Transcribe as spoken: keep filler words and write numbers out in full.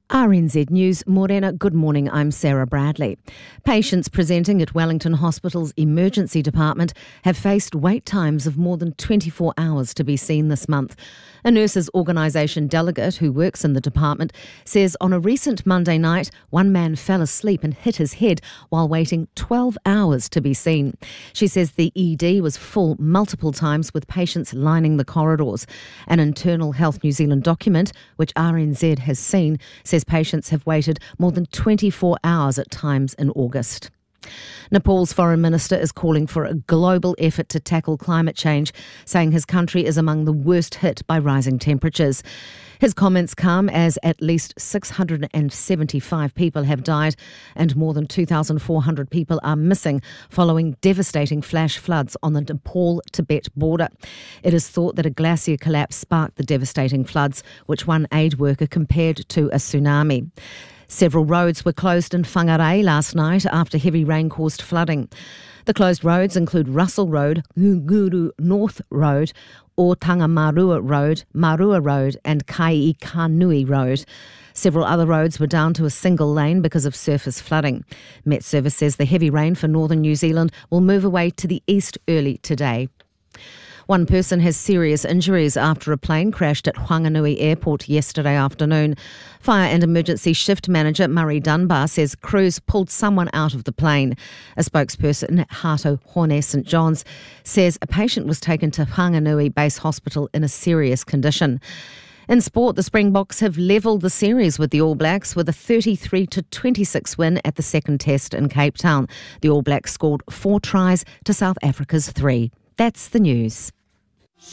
R N Z News, Morena, good morning, I'm Sarah Bradley. Patients presenting at Wellington Hospital's emergency department have faced wait times of more than twenty-four hours to be seen this month. A nurses' organisation delegate who works in the department says on a recent Monday night, one man fell asleep and hit his head while waiting twelve hours to be seen. She says the E D was full multiple times with patients lining the corridors. An Internal Health New Zealand document, which R N Z has seen, says patients have waited more than twenty-four hours at times in August. Nepal's foreign minister is calling for a global effort to tackle climate change, saying his country is among the worst hit by rising temperatures. His comments come as at least six hundred seventy-five people have died and more than two thousand four hundred people are missing following devastating flash floods on the Nepal-Tibet border. It is thought that a glacier collapse sparked the devastating floods, which one aid worker compared to a tsunami. Several roads were closed in Whangarei last night after heavy rain caused flooding. The closed roads include Russell Road, Nguru North Road, Otanga Marua Road, Marua Road and Kaikanui Road. Several other roads were down to a single lane because of surface flooding. Met Service says the heavy rain for northern New Zealand will move away to the east early today. One person has serious injuries after a plane crashed at Whanganui Airport yesterday afternoon. Fire and Emergency Shift Manager Murray Dunbar says crews pulled someone out of the plane. A spokesperson at Hato Hone St John's says a patient was taken to Whanganui Base Hospital in a serious condition. In sport, the Springboks have levelled the series with the All Blacks with a thirty-three to twenty-six win at the second test in Cape Town. The All Blacks scored four tries to South Africa's three. That's the news.